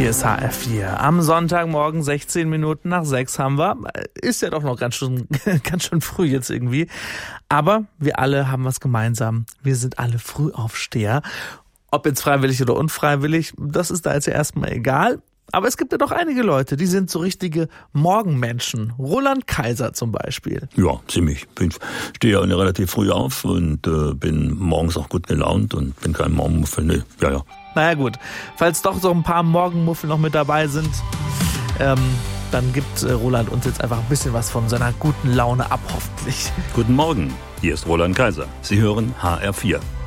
Hier ist HR4. Am Sonntagmorgen 16 Minuten nach 6 haben wir. Ist ja doch noch ganz schön früh jetzt irgendwie. Aber wir alle haben was gemeinsam. Wir sind alle Frühaufsteher. Ob jetzt freiwillig oder unfreiwillig, das ist da jetzt ja erstmal egal. Aber es gibt ja doch einige Leute, die sind so richtige Morgenmenschen. Roland Kaiser zum Beispiel. Ja, ziemlich. Ich stehe ja relativ früh auf und bin morgens auch gut gelaunt und bin kein Morgenmuffel. Nee, ja. Naja gut, falls doch so ein paar Morgenmuffel noch mit dabei sind, dann gibt Roland uns jetzt einfach ein bisschen was von seiner guten Laune ab, hoffentlich. Guten Morgen, hier ist Roland Kaiser. Sie hören HR4.